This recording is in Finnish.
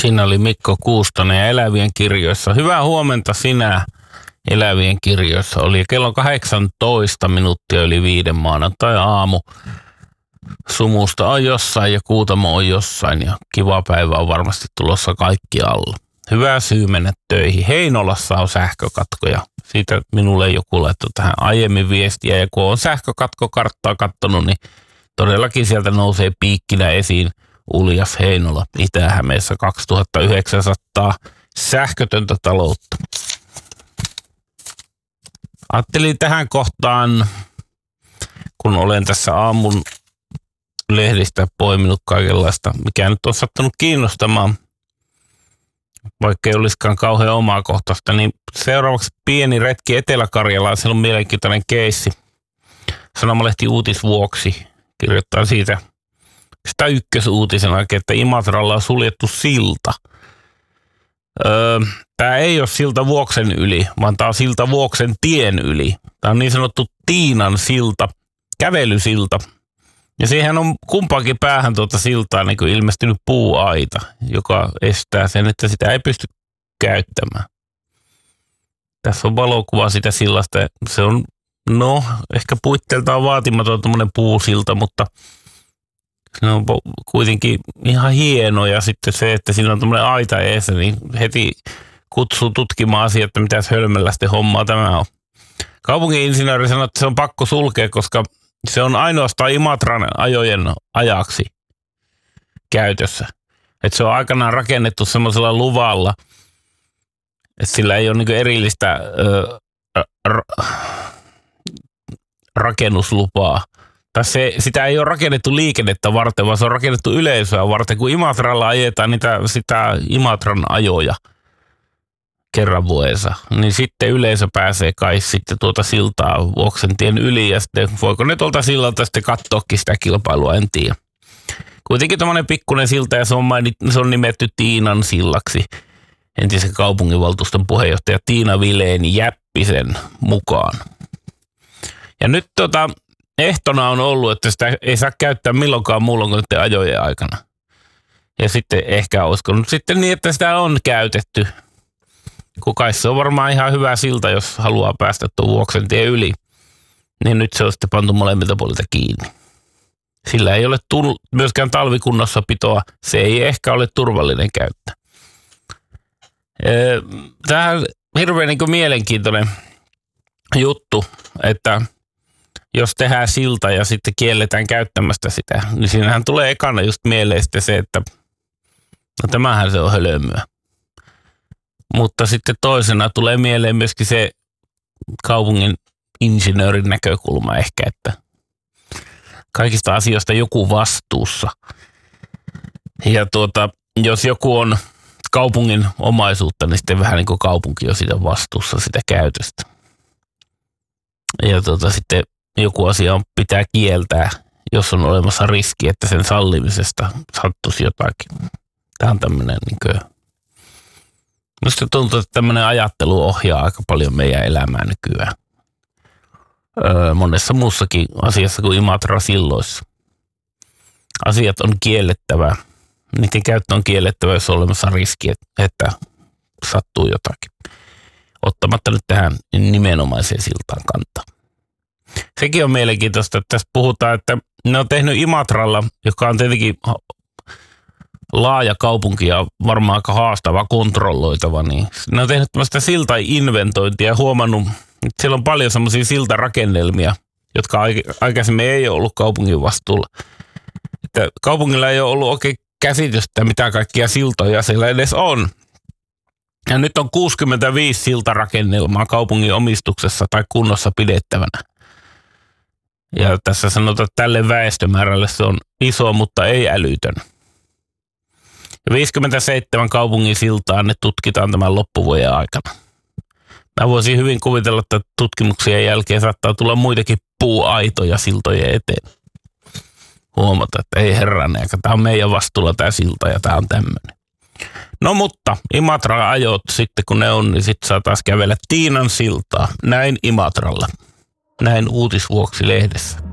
Siinä oli Mikko Kuustonen ja Elävien kirjoissa. Hyvää huomenta sinä Elävien kirjoissa. Oli kello 18 minuuttia yli 5 maanantai-aamu. Sumusta on jossain ja Kuutamo on jossain ja kiva päivä on varmasti tulossa kaikkialla. Hyvä syy mennä töihin. Heinolassa on sähkökatkoja. Siitä minulle joku laittoi tähän aiemmin viestiä ja kun on sähkökatkokarttaa katsonut, niin todellakin sieltä nousee piikkinä esiin Uljas Heinola, Itä-Hämeessä 2900 sähkötöntä taloutta. Ajattelin tähän kohtaan, kun olen tässä aamun lehdistä poiminut kaikenlaista, mikä nyt on sattunut kiinnostamaan, vaikka ei olisikaan kauhean omakohtaista, niin seuraavaksi pieni retki Etelä-Karjalaan. Siellä on mielenkiintoinen keissi. Sanomalehti Uutisvuoksi kirjoittaa siitä sitä ykkösuutisena, että Imatralla on suljettu silta. Tämä ei ole silta Vuoksen yli, vaan tämä on silta Vuoksen tien yli. Tämä on niin sanottu Tiinan silta, kävelysilta. Ja siihen on kumpaankin päähän tuota siltaa niin kuin ilmestynyt puuaita, joka estää sen, että sitä ei pysty käyttämään. Tässä on valokuva sitä sillasta. Se on, ehkä puitteeltaan vaatimaton tuommoinen puusilta, mutta se on kuitenkin ihan hieno. Ja sitten se, että siinä on tuommoinen aita eessä, niin heti kutsuu tutkimaan asiaa, että mitäs hölmöllästi hommaa tämä on. Kaupungin-insinööri sanoi, että se on pakko sulkea, koska se on ainoastaan Imatran ajojen ajaksi käytössä. Että se on aikanaan rakennettu semmoisella luvalla, että sillä ei ole niinku erillistä rakennuslupaa. Tai sitä ei ole rakennettu liikennettä varten, vaan se on rakennettu yleisöä varten. Kun Imatralla ajetaan sitä Imatran ajoja kerran vuodessa, niin sitten yleisö pääsee kai sitten tuota siltaa Vuoksentien yli ja sitten voiko ne tuolta sillalta sitten katsoakin sitä kilpailua, en tiedä. Kuitenkin tämmöinen pikkuinen silta ja se on nimetty Tiinan sillaksi entisen kaupunginvaltuuston puheenjohtaja Tiina Vileeni Jäppisen mukaan. Ja nyt ehtona on ollut, että sitä ei saa käyttää milloinkaan muulloin kuin ajojen aikana. Ja sitten ehkä olisiko nyt sitten niin, että sitä on käytetty. Kai se on varmaan ihan hyvä silta, jos haluaa päästä tuon Vuoksentien yli. Niin nyt se on sitten pantu molemmilta puolilta kiinni. Sillä ei ole myöskään talvikunnossapitoa. Se ei ehkä ole turvallinen käyttää. Tämähän on hirveän mielenkiintoinen juttu, että jos tehdään silta ja sitten kielletään käyttämästä sitä, niin siinähän tulee ekana just mieleen sitten se, että tämähän se on hölmöä. Mutta sitten toisena tulee mieleen myöskin se kaupungin insinöörin näkökulma ehkä, että kaikista asioista joku vastuussa. Ja jos joku on kaupungin omaisuutta, niin sitten vähän niin kuin kaupunki on siitä vastuussa sitä käytöstä. Ja sitten joku asia pitää kieltää, jos on olemassa riski, että sen sallimisesta sattuisi jotakin. Tämä on tämmöinen minusta tuntuu, että tämmöinen ajattelu ohjaa aika paljon meidän elämää nykyään. Monessa muussakin asiassa kuin Imatra-silloissa. Asiat on kiellettävä. Niiden käyttö on kiellettävä, jos on olemassa riski, että sattuu jotakin. Ottamatta nyt tähän nimenomaiseen siltaan kantaa. Sekin on mielenkiintoista, että tässä puhutaan, että ne on tehnyt Imatralla, joka on tietenkin laaja kaupunki ja varmaan aika haastava kontrolloitava, niin ne on tehnyt tämmöistä silta-inventointia ja huomannut, että siellä on paljon semmoisia siltarakennelmia, jotka aikaisemmin ei ole ollut kaupungin vastuulla. Että kaupungilla ei ole ollut oikein käsitystä, mitä kaikkia siltoja siellä edes on. Ja nyt on 65 siltarakennelmaa kaupungin omistuksessa tai kunnossa pidettävänä. Ja tässä sanotaan, että tälle väestömäärälle se on iso, mutta ei älytön. 57 kaupungin siltaa ne tutkitaan tämän loppuvuoden aikana. Mä voisin hyvin kuvitella, että tutkimuksien jälkeen saattaa tulla muitakin puuaitoja siltojen eteen. Huomata, että ei herranen, tämä on meidän vastuulla tämä silta ja tämä on tämmöinen. No mutta Imatra-ajot sitten kun ne on, niin sitten saa taas kävellä Tiinan siltaa. Näin Imatralla. Näin Uutisvuoksi lehdessä.